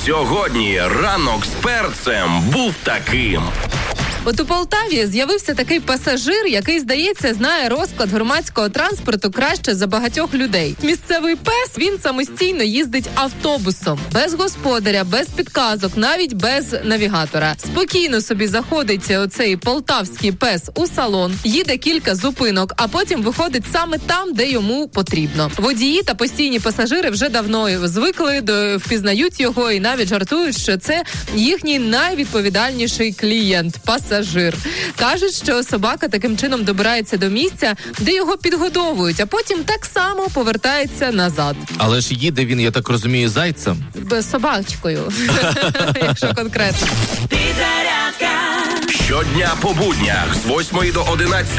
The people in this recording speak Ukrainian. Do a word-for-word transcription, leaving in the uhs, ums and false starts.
Сьогодні ранок з перцем був таким. От у Полтаві з'явився такий пасажир, який, здається, знає розклад громадського транспорту краще за багатьох людей. Місцевий пес, він самостійно їздить автобусом. Без господаря, без підказок, навіть без навігатора. Спокійно собі заходить оцей полтавський пес у салон, їде кілька зупинок, а потім виходить саме там, де йому потрібно. Водії та постійні пасажири вже давно звикли, до, впізнають його і навіть жартують, що це їхній найвідповідальніший клієнт – пасажир. Кажуть, що собака таким чином добирається до місця, де його підгодовують, а потім так само повертається назад. Але ж їде він, я так розумію, зайцем. З собачкою, якщо конкретно. Щодня по буднях з восьмої до одинадцятої